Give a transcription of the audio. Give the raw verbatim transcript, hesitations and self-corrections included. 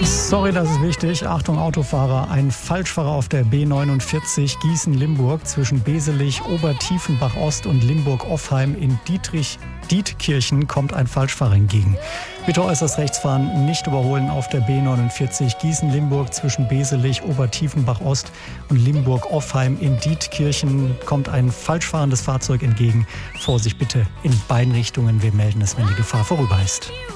Sorry, das ist wichtig. Achtung, Autofahrer. Ein Falschfahrer auf der B neunundvierzig Gießen-Limburg zwischen Beselich, Obertiefenbach-Ost und Limburg-Offheim in Dietrich Dietkirchen kommt ein Falschfahrer entgegen. Bitte äußerst rechts fahren, nicht überholen auf der B neunundvierzig Gießen-Limburg zwischen Beselich, Obertiefenbach-Ost und Limburg-Offheim in Dietkirchen kommt ein falschfahrendes Fahrzeug entgegen. Vorsicht bitte in beiden Richtungen. Wir melden es, wenn die Gefahr vorüber ist.